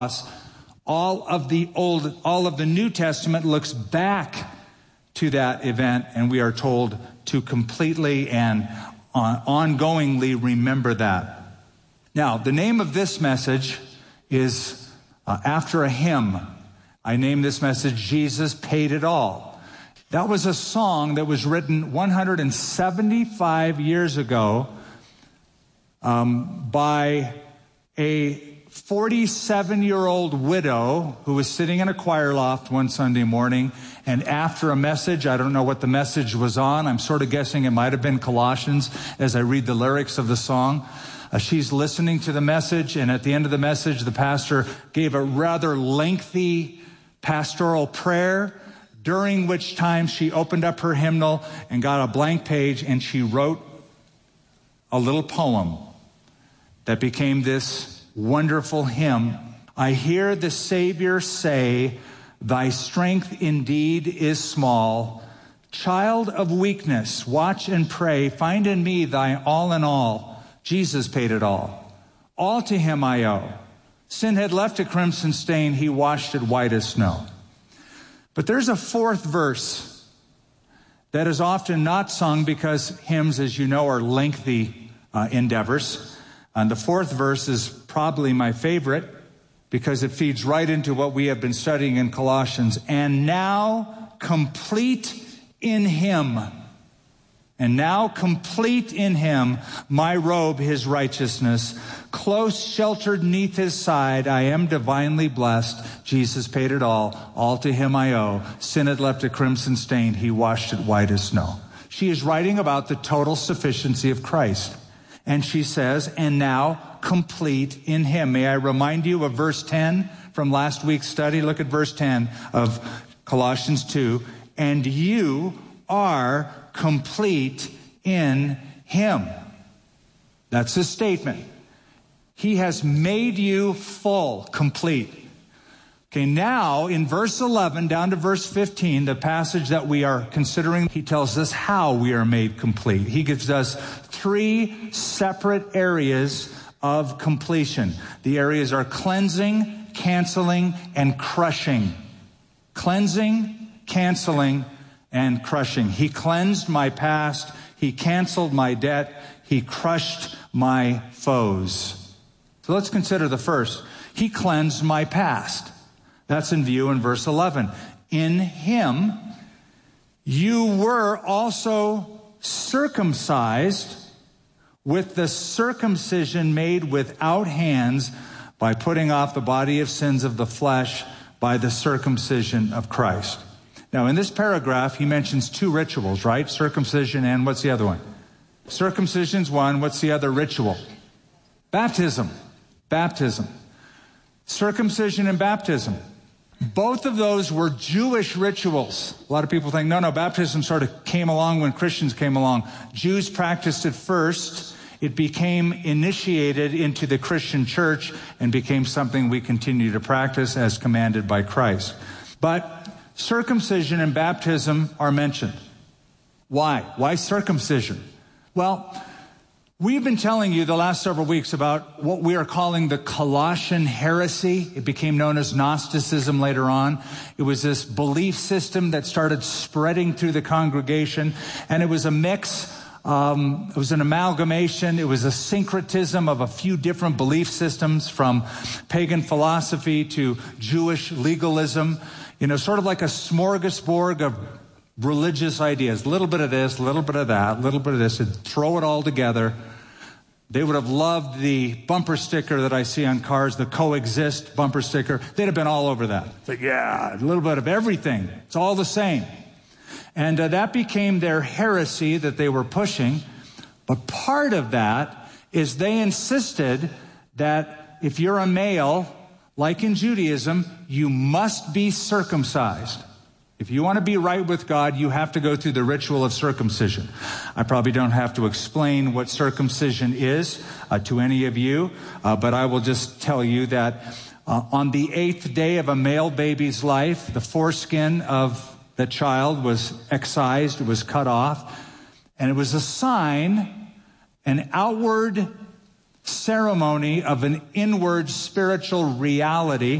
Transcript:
all of the New Testament looks back to that event, and we are told to completely and ongoingly remember that. Now, the name of this message is after a hymn. I named this message, Jesus Paid It All. That was a song that was written 175 years ago by a 47-year-old widow who was sitting in a choir loft one Sunday morning, and after a message, I don't know what the message was on, I'm sort of guessing it might have been Colossians as I read the lyrics of the song. She's listening to the message, and at the end of the message, the pastor gave a rather lengthy pastoral prayer, during which time she opened up her hymnal and got a blank page, and she wrote a little poem that became this wonderful hymn. I hear the Savior say, thy strength indeed is small. Child of weakness, watch and pray. Find in me thy all in all. Jesus paid it all. All to him I owe. Sin had left a crimson stain. He washed it white as snow. But there's a fourth verse that is often not sung because hymns, as you know, are lengthy endeavors. And the fourth verse is probably my favorite because it feeds right into what we have been studying in Colossians. And now complete in him. And now complete in him, my robe, his righteousness. Close sheltered neath his side, I am divinely blessed. Jesus paid it all to him I owe. Sin had left a crimson stain, he washed it white as snow. She is writing about the total sufficiency of Christ. And she says, and now complete in him. May I remind you of verse 10 from last week's study? Look at verse 10 of Colossians 2. And you are complete in him. That's his statement. He has made you full, complete. Okay, now in verse 11 down to verse 15, the passage that we are considering, he tells us how we are made complete. He gives us three separate areas of completion. The areas are cleansing, canceling, and crushing. Cleansing, canceling, and crushing. He cleansed my past. He canceled my debt. He crushed my foes. So let's consider the first. He cleansed my past. That's in view in verse 11. In him, you were also circumcised with the circumcision made without hands by putting off the body of sins of the flesh by the circumcision of Christ. Now, in this paragraph, he mentions two rituals, right? Circumcision and what's the other one? Circumcision's one. What's the other ritual? Baptism. Baptism. Circumcision and baptism. Both of those were Jewish rituals. A lot of people think, no, baptism sort of came along when Christians came along. Jews practiced it first. It became initiated into the Christian church and became something we continue to practice as commanded by Christ. But circumcision and baptism are mentioned. Why? Why circumcision? Well, we've been telling you the last several weeks about what we are calling the Colossian heresy. It became known as Gnosticism later on. It was this belief system that started spreading through the congregation, and it was a mix. It was an amalgamation. It was a syncretism of a few different belief systems, from pagan philosophy to Jewish legalism. You know, sort of like a smorgasbord of religious ideas. A little bit of this, a little bit of that, a little bit of this, and throw it all together. They would have loved the bumper sticker that I see on cars, the Coexist bumper sticker. They'd have been all over that. It's like, yeah, a little bit of everything. It's all the same. And that became their heresy that they were pushing. But part of that is they insisted that if you're a male, like in Judaism, you must be circumcised. If you want to be right with God, you have to go through the ritual of circumcision. I probably don't have to explain what circumcision is to any of you, but I will just tell you that on the 8th day of a male baby's life, the foreskin of the child was excised, it was cut off, and it was a sign, an outward ceremony of an inward spiritual reality